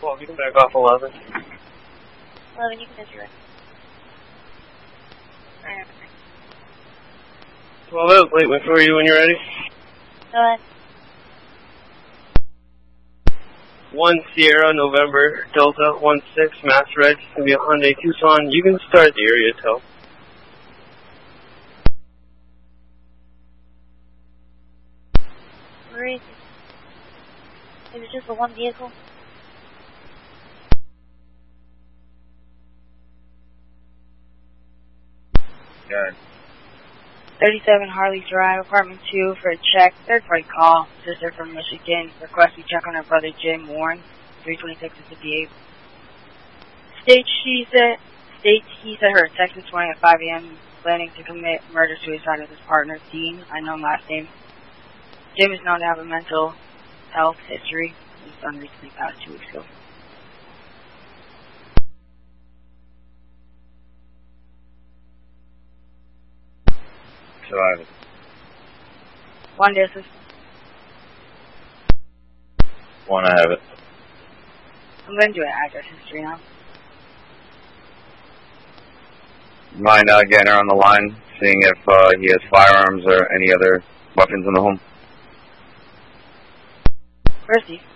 12, you can back off 11. 11, you can enter it. Alright. 12 out, late wait for you when you're ready. Go ahead. 1 Sierra, November, Delta, 16, Mass Reg, it's going to be a Hyundai Tucson. You can start the area tow. Where is it? Is it just the one vehicle? Good. 37 Harley Drive, apartment 2 for a check. Third party call. Sister from Michigan. Request we check on her brother Jim Warren. 326 to 58. States he said her text this morning at 5 a.m. planning to commit murder-suicide with his partner, Dean, unknown last name. Jim is known to have a mental health history. His son recently passed 2 weeks ago. So I have it. One distance. 1, I have it. I'm going to do an address history now. Mind getting her on the line, seeing if he has firearms or any other weapons in the home? Where's he?